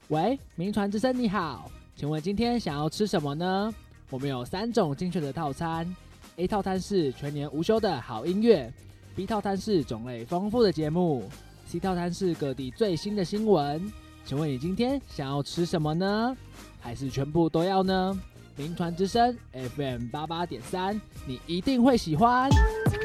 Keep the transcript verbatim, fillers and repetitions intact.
喂，名传之声你好，请问今天想要吃什么呢？我们有三种精选的套餐 ，A 套餐是全年无休的好音乐 ，B 套餐是种类丰富的节目 ，C 套餐是各地最新的新闻。请问你今天想要吃什么呢？还是全部都要呢？名传之声 F M 八八点三，你一定会喜欢。